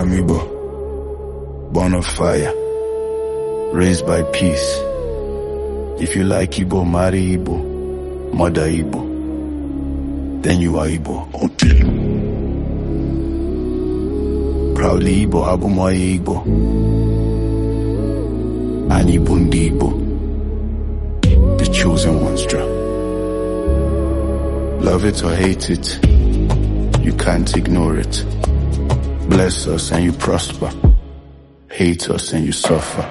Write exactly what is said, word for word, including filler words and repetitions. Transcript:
I'm Igbo, born of fire, raised by peace. If you like Igbo, marry Igbo, mother Igbo, then you are Igbo. Okay. Proudly Igbo, Abumoye Igbo, and Igbo ndi Igbo, the chosen ones draw. Love it or hate it, you can't ignore it. Bless us and you prosper, hate us and you suffer.